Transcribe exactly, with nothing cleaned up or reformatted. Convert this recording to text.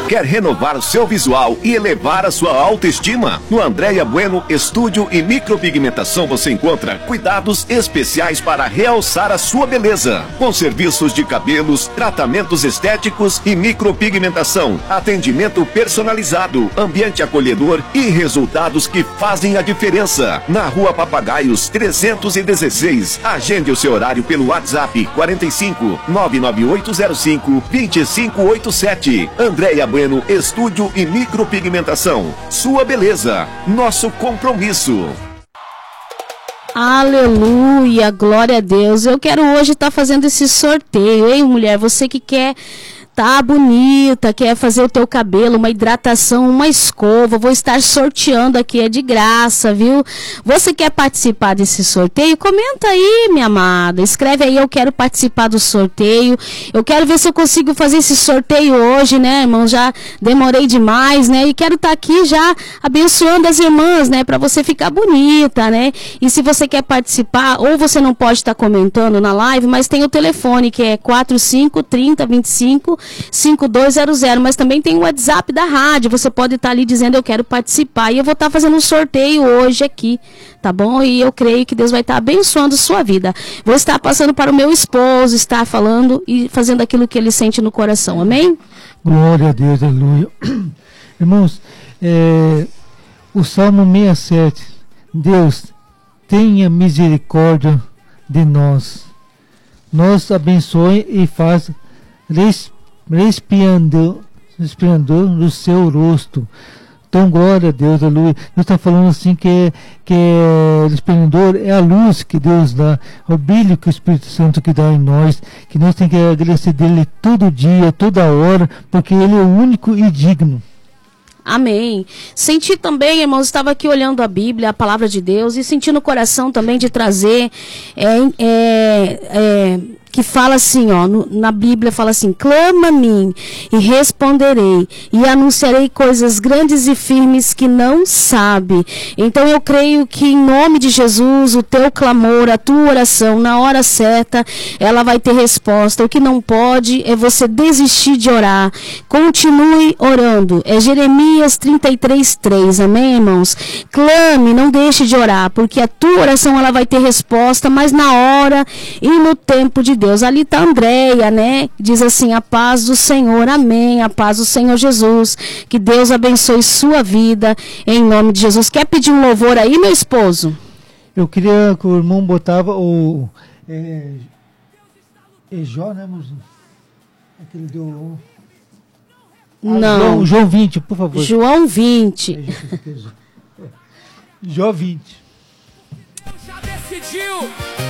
Quer renovar seu visual e elevar a sua autoestima? No Andréia Bueno Estúdio e Micropigmentação você encontra cuidados especiais para realçar a sua beleza. Com serviços de cabelos, tratamentos estéticos e micropigmentação, atendimento personalizado, ambiente acolhedor e resultados que fazem a diferença. Na Rua Papagaios trezentos e dezesseis. Agende o seu horário pelo WhatsApp quarenta e cinco, nove nove oito zero cinco, dois cinco oito sete. Andréia Bueno Estúdio e Micropigmentação. Sua beleza, nosso compromisso. Aleluia, glória a Deus. Eu quero hoje estar fazendo esse sorteio, hein, mulher? Você que quer tá bonita, quer fazer o teu cabelo, uma hidratação, uma escova, vou estar sorteando aqui, é de graça, viu? Você quer participar desse sorteio? Comenta aí, minha amada, escreve aí, eu quero participar do sorteio, eu quero ver se eu consigo fazer esse sorteio hoje, né, irmão? Já demorei demais, né? E quero estar aqui já abençoando as irmãs, né, para você ficar bonita, né? E se você quer participar, ou você não pode estar comentando na live, mas tem o telefone que é quatro cinco, trinta, vinte e cinco, cinco dois zero zero, mas também tem o WhatsApp da rádio, você pode estar ali dizendo eu quero participar, e eu vou estar fazendo um sorteio hoje aqui, tá bom? E eu creio que Deus vai estar abençoando sua vida. Vou estar passando para o meu esposo, estar falando e fazendo aquilo que ele sente no coração, amém? Glória a Deus, aleluia. Irmãos, é, o Salmo sessenta e sete, Deus, tenha misericórdia de nós, nos abençoe e faz resplandor, resplandor do seu rosto. Então, glória a Deus, aleluia. Deus está falando assim que, que o esplendor é a luz que Deus dá, é o brilho que o Espírito Santo que dá em nós, que nós temos que agradecer dele todo dia, toda hora, porque ele é o único e digno. Amém. Senti também, irmãos, estava aqui olhando a Bíblia, a palavra de Deus, e senti no coração também de trazer, é, é, é, que fala assim, ó, no, na Bíblia fala assim, clama a mim e responderei e anunciarei coisas grandes e firmes que não sabe. Então eu creio que em nome de Jesus, o teu clamor, a tua oração, na hora certa, ela vai ter resposta. O que não pode é você desistir de orar. Continue orando. É Jeremias trinta e três, três. Amém, irmãos? Clame, não deixe de orar, porque a tua oração ela vai ter resposta, mas na hora e no tempo de Deus. Ali está a Andréia, né? Diz assim, a paz do Senhor, amém, a paz do Senhor Jesus, que Deus abençoe sua vida, em nome de Jesus. Quer pedir um louvor aí, meu esposo? Eu queria que o irmão botava o é, é Jó, né, irmãozinho? Aquele do... Não. Ah, João, João vinte, por favor. João vinte. Jó vinte. Já decidiu